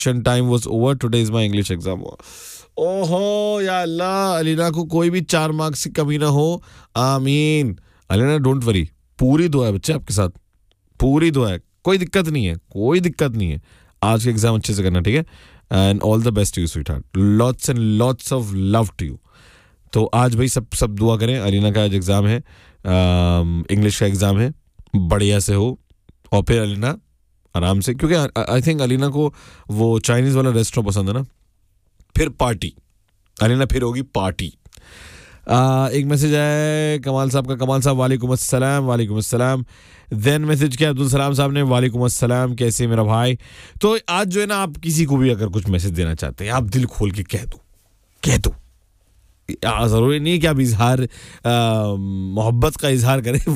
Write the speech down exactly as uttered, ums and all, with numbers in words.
time was over. Today is my English exam. ओहो या अल्लाह, अलीना को कोई भी चार मार्क्स की कमी ना हो, आमीन. अलीना डोंट वरी, पूरी दुआ है बच्चे आपके साथ, पूरी दुआ है, कोई दिक्कत नहीं है, कोई दिक्कत नहीं है. आज के एग्जाम अच्छे से करना, ठीक है. And all the best to you sweet heart, lots and lots of love to you. तो आज भाई सब सब दुआ करें. अलीना का आज एग्जाम है, इंग्लिश का एग्जाम है, बढ़िया से हो. और फिर अलीना आराम से, क्योंकि आई थिंक अलीना को वो चाइनीज वाला रेस्टोरेंट पसंद है ना, फिर पार्टी, अलीना फिर होगी पार्टी. आ, एक मैसेज है कमाल साहब का. कमाल साहब वालेकुम अस्सलाम. वालेकुम अस्सलाम. देन मैसेज किया अब्दुल सलाम साहब ने, वालेकुम अस्सलाम, कैसे मेरा भाई. तो आज जो है ना, आप किसी को भी अगर कुछ मैसेज देना चाहते हैं, आप दिल खोल के कह दो, कह दो. ज़रूरी नहीं कि आप इजहार मोहब्बत का इजहार करें.